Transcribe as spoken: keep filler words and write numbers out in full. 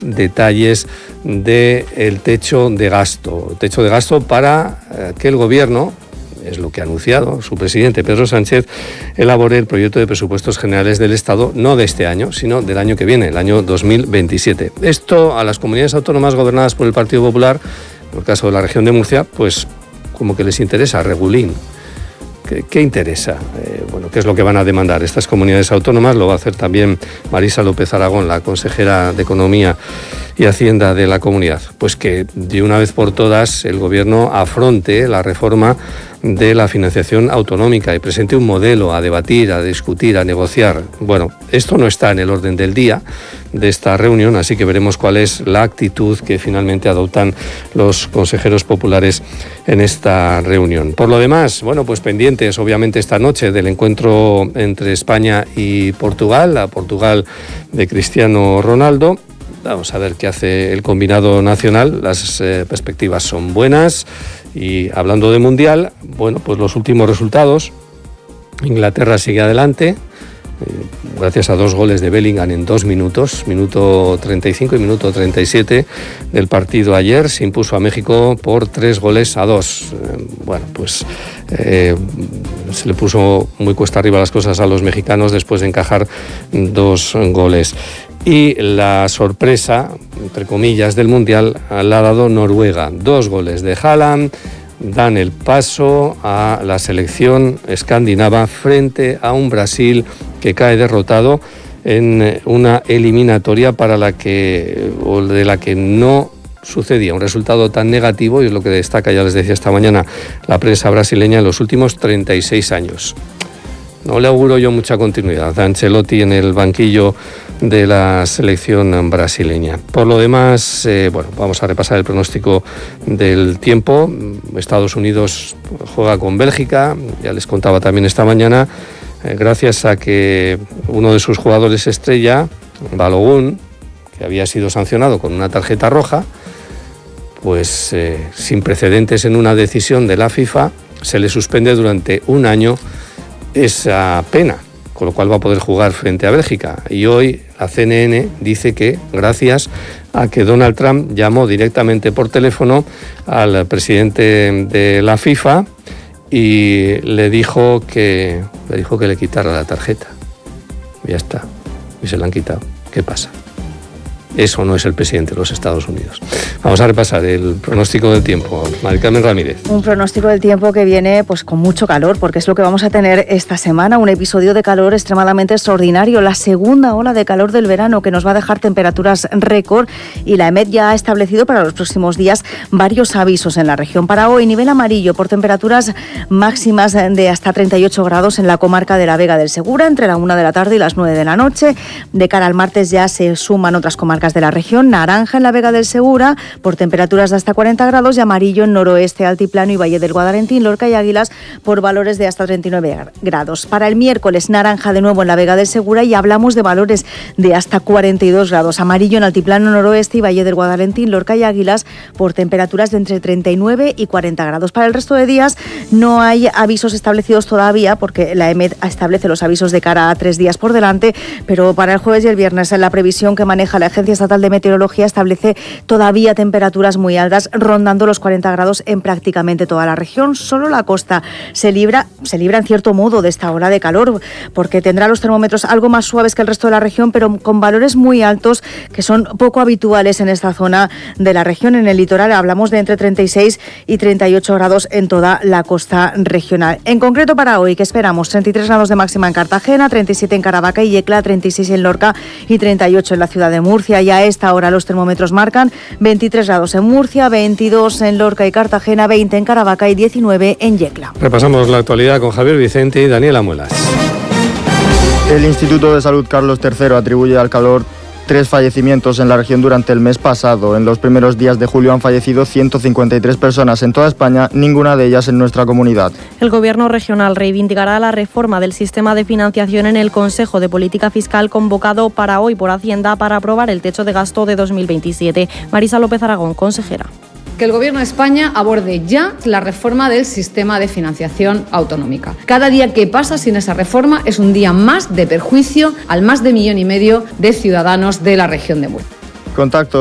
detalles del techo de gasto. Techo de gasto para eh, que el Gobierno, es lo que ha anunciado su presidente Pedro Sánchez, elabore el proyecto de presupuestos generales del Estado, no de este año, sino del año que viene, el año dos mil veintisiete. Esto a las comunidades autónomas gobernadas por el Partido Popular, en el caso de la región de Murcia, pues como que les interesa, regulín. ¿Qué, qué interesa? Eh, bueno, ¿qué es lo que van a demandar estas comunidades autónomas? Lo va a hacer también Marisa López Aragón, la consejera de Economía y Hacienda de la comunidad. Pues que de una vez por todas el Gobierno afronte la reforma de la financiación autonómica y presente un modelo a debatir, a discutir, a negociar. Bueno, esto no está en el orden del día de esta reunión, así que veremos cuál es la actitud que finalmente adoptan los consejeros populares en esta reunión. Por lo demás, bueno, pues pendientes obviamente esta noche del encuentro entre España y Portugal, la Portugal de Cristiano Ronaldo. Vamos a ver qué hace el combinado nacional. Las eh, perspectivas son buenas. Y hablando de Mundial, bueno, pues los últimos resultados. Inglaterra sigue adelante, eh, gracias a dos goles de Bellingham en dos minutos, minuto treinta y cinco y minuto treinta y siete del partido ayer. Se impuso a México por tres goles a dos. Eh, bueno, pues eh, se le puso muy cuesta arriba las cosas a los mexicanos después de encajar dos goles. Y la sorpresa, entre comillas, del Mundial la ha dado Noruega. Dos goles de Haaland dan el paso a la selección escandinava frente a un Brasil que cae derrotado en una eliminatoria para la que, o de la que no sucedía un resultado tan negativo, y es lo que destaca, ya les decía esta mañana, la prensa brasileña en los últimos treinta y seis años. No le auguro yo mucha continuidad a Ancelotti en el banquillo de la selección brasileña. Por lo demás, eh, bueno, vamos a repasar el pronóstico del tiempo. Estados Unidos juega con Bélgica, ya les contaba también esta mañana, eh, gracias a que uno de sus jugadores estrella, Balogun, que había sido sancionado con una tarjeta roja, pues eh, sin precedentes en una decisión de la FIFA, se le suspende durante un año esa pena, con lo cual va a poder jugar frente a Bélgica. Y hoy la C N N dice que gracias a que Donald Trump llamó directamente por teléfono al presidente de la FIFA y le dijo que le dijo que le quitara la tarjeta. Y ya está. Y se la han quitado. ¿Qué pasa? Eso no es el presidente de los Estados Unidos. Vamos a repasar el pronóstico del tiempo. Mari Carmen Ramírez. Un pronóstico del tiempo que viene pues con mucho calor, porque es lo que vamos a tener esta semana, un episodio de calor extremadamente extraordinario, la segunda ola de calor del verano que nos va a dejar temperaturas récord, y la EMET ya ha establecido para los próximos días varios avisos en la región. Para hoy, nivel amarillo por temperaturas máximas de hasta treinta y ocho grados en la comarca de la Vega del Segura, entre la una de la tarde y las nueve de la noche. De cara al martes ya se suman otras comarcas de la región, naranja en la Vega del Segura por temperaturas de hasta cuarenta grados, y amarillo en noroeste, altiplano y Valle del Guadalentín, Lorca y Águilas por valores de hasta treinta y nueve grados. Para el miércoles, naranja de nuevo en la Vega del Segura y hablamos de valores de hasta cuarenta y dos grados, amarillo en altiplano noroeste y Valle del Guadalentín, Lorca y Águilas por temperaturas de entre treinta y nueve y cuarenta grados. Para el resto de días no hay avisos establecidos todavía, porque la EMET establece los avisos de cara a tres días por delante, pero para el jueves y el viernes la previsión que maneja la Agencia Estatal de Meteorología establece todavía temperaturas muy altas, rondando los cuarenta grados en prácticamente toda la región. Solo la costa se libra, se libra en cierto modo de esta ola de calor, porque tendrá los termómetros algo más suaves que el resto de la región, pero con valores muy altos que son poco habituales en esta zona de la región. En el litoral hablamos de entre treinta y seis y treinta y ocho grados en toda la costa regional. En concreto para hoy, que esperamos treinta y tres grados de máxima en Cartagena, treinta y siete en Caravaca y Yecla, treinta y seis en Lorca y treinta y ocho en la ciudad de Murcia. Y a esta hora los termómetros marcan veintitrés grados en Murcia, veintidós en Lorca y Cartagena, veinte en Caravaca y diecinueve en Yecla. Repasamos la actualidad con Javier Vicente y Daniela Muelas. El Instituto de Salud Carlos tercero atribuye al calor tres fallecimientos en la región durante el mes pasado. En los primeros días de julio han fallecido ciento cincuenta y tres personas en toda España, ninguna de ellas en nuestra comunidad. El Gobierno regional reivindicará la reforma del sistema de financiación en el Consejo de Política Fiscal convocado para hoy por Hacienda para aprobar el techo de gasto de dos mil veintisiete. Marisa López Aragón, consejera. Que el Gobierno de España aborde ya la reforma del sistema de financiación autonómica. Cada día que pasa sin esa reforma es un día más de perjuicio al más de millón y medio de ciudadanos de la región de Murcia. Contacto.